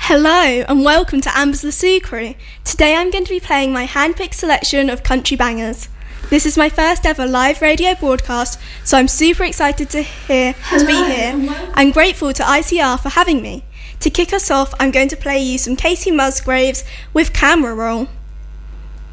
Hello and welcome to Amber's The Sue Crew. Today I'm going to be playing my hand-picked selection of country bangers. This is my first ever live radio broadcast, so I'm super excited to be here. I'm grateful to ICR for having me. To kick us off, I'm going to play you some Casey Musgraves with Camera Roll.